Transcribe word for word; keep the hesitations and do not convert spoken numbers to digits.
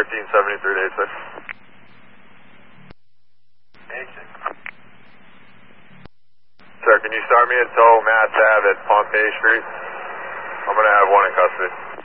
thirteen seventy-three to eighty-six. Sir, can you start me at tow Mass Ave at Pompey Street? I'm going to have one in custody.